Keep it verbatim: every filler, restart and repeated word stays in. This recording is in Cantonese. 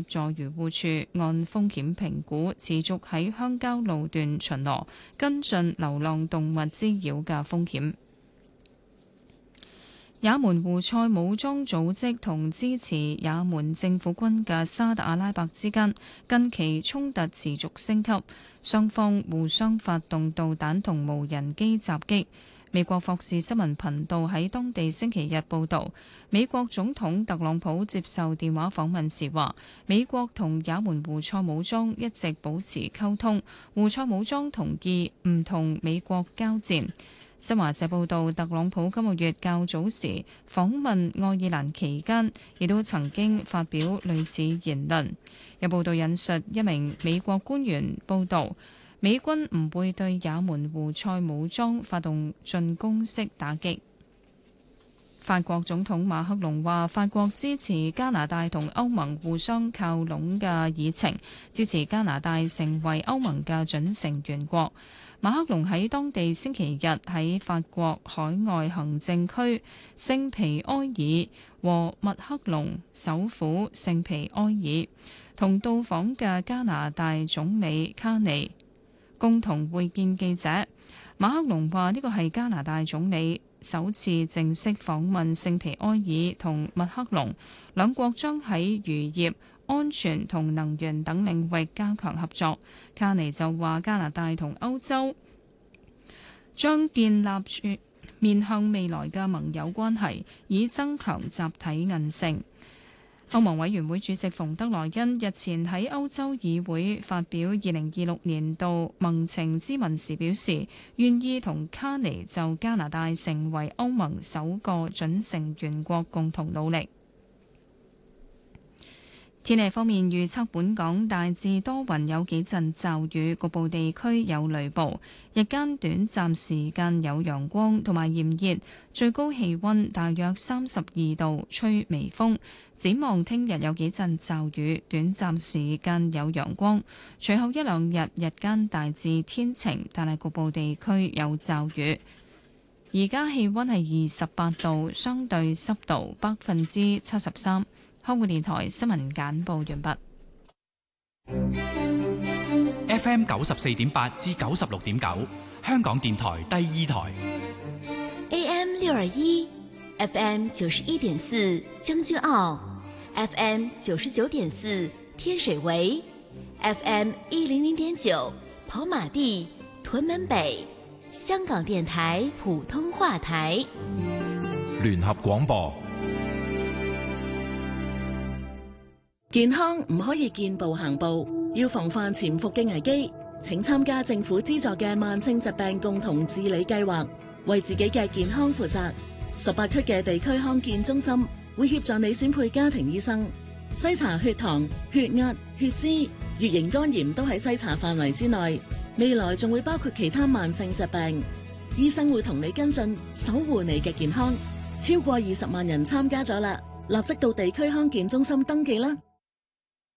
助漁護署按風險評估，持續喺鄉郊路段巡邏，跟進流浪動物滋擾嘅風險。也門胡塞武裝組織同支持也門政府軍嘅沙特阿拉伯之間近期衝突持續升級，雙方互相發動導彈同無人機襲擊。美國霍士新聞頻道喺當地星期日報導，美國總統特朗普接受電話訪問時話，美國同也門胡塞武裝一直保持溝通，胡塞武裝同意唔同美國交戰。新華社報道，特朗普今個月較早時訪問愛爾蘭期間，亦都曾經發表類似言論。有報道引述一名美國官員報導，美軍唔會對也門胡塞武裝發動進攻式打擊。法國總統馬克龍話，法國支持加拿大同歐盟互相靠攏嘅議程，支持加拿大成為歐盟嘅準成員國。馬克龍喺當地星期日喺法國海外行政區聖皮埃爾和密克隆首府聖皮埃爾同到訪嘅加拿大總理卡尼共同會見記者。馬克龍話呢個係加拿大總理首次正式訪問聖皮埃爾同密克隆，兩國將喺漁業、安全同能源等領域加強合作。卡尼就話加拿大同歐洲將建立住面向未來嘅盟友關係，以增強集體韌性。歐盟委員會主席馮德萊恩日前喺歐洲議會發表二零二六年度盟情咨文時表示，願意同卡尼就加拿大成為歐盟首個準成員國共同努力。天氣方面預測，本港大致多雲，有幾陣驟雨，局部地區有雷暴。日間短暫時間有陽光同埋炎熱，最高氣溫大約三十二度，吹微風。展望聽日有幾陣驟雨，短暫時間有陽光，隨後一兩日日間大致天晴，但係局部地區有驟雨。而家氣溫係二十八度，相對濕度百分之七十三。香港電台新聞簡報完畢。 F M 九十四點八至九十六點九，香港電台第二台。 A M 六二一，F M 九十一點四將軍澳 ，F M 九十九點四天水圍 ，F M 一零零點九跑馬地屯門北，香港電台普通話台。 聯合廣播。 健康唔可以見步行步，要防範潛伏嘅危機，請參加政府資助嘅慢性疾病共同治理計劃，為自己嘅健康負責。十八區嘅地區康健中心會協助你選配家庭醫生，篩查血糖、血壓、血脂、乙型肝炎都喺篩查範圍之內。未來仲會包括其他慢性疾病，醫生會同你跟進，守護你嘅健康。超過二十萬人參加咗啦，立即到地區康健中心登記啦。